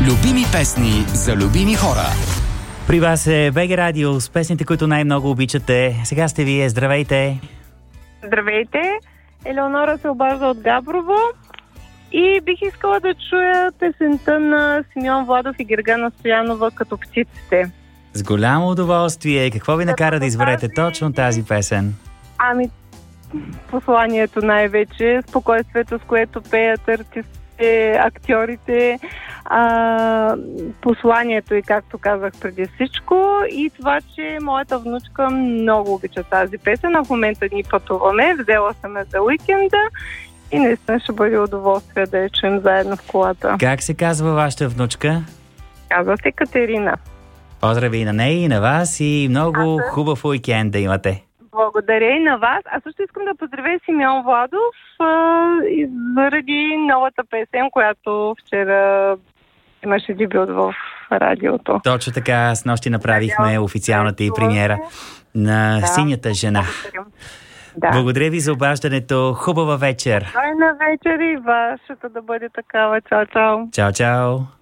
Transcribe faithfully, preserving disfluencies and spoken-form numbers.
Любими песни за любими хора. При вас е БГ Радио с песните, които най-много обичате. Сега сте вие. Здравейте! Здравейте! Елеонора се обажда от Габрово и бих искала да чуя песента на Симеон Владов и Гергана Стоянова "Като птиците". С голямо удоволствие. Какво ви накара да изберете точно тази песен? Ами, посланието най-вече, спокойствието, с което пеят артистите, актьорите, а, посланието и, както казах преди всичко, и това, че моята внучка много обича тази песен. В момента ни пътуваме, взела съм я за уикенда и наистина ще бъде удоволствие да я чуем заедно в колата. Как се казва вашата внучка? Казва се Катерина. Поздрави и на нея, и на вас, и много Аз... хубав уикенд да имате. Благодаря и на вас. А също искам да поздравя Симеон Владов а, и заради новата песен, която вчера имаше дебют в радиото. Точно така, с нощи направихме Надявам, официалната и премиера на да. Синята жена. Да. Благодаря ви за обаждането. Хубава вечер. Дай на вечер и вашата да бъде такава. Чао, чао. Чао, чао.